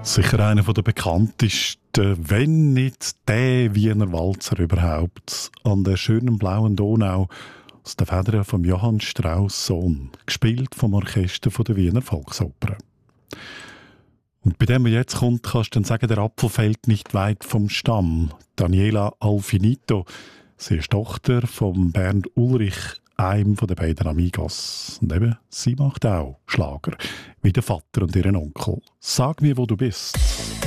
Sicher einer der bekanntesten, wenn nicht der Wiener Walzer überhaupt, an der schönen blauen Donau aus den Federn von Johann Strauss Sohn, gespielt vom Orchester der Wiener Volksoper. Und bei dem, was jetzt kommt, kannst du dann sagen, der Apfel fällt nicht weit vom Stamm. Daniela Alfinito, sie ist Tochter von Bernd Ulrich, einem der beiden Amigos. Und eben, sie macht auch Schlager, wie der Vater und ihren Onkel. Sag mir, wo du bist.